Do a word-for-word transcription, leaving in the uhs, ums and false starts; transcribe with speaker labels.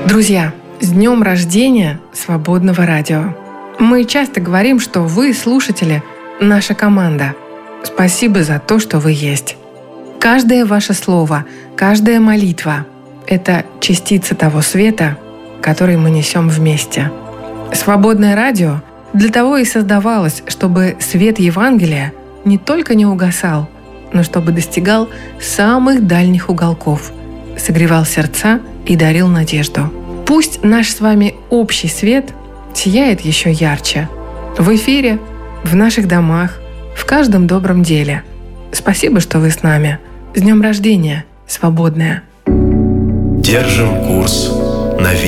Speaker 1: Друзья, с днем рождения Свободного радио! Мы часто говорим, что вы, слушатели, наша команда. Спасибо за то, что вы есть. Каждое ваше слово, каждая молитва – это частица того света, который мы несем вместе. Свободное радио для того и создавалось, чтобы свет Евангелия не только не угасал, но чтобы достигал самых дальних уголков, согревал сердца и дарил надежду. Пусть наш с вами общий свет сияет еще ярче. В эфире, в наших домах, в каждом добром деле. Спасибо, что вы с нами. С днем рождения, Свободная!
Speaker 2: Держим курс на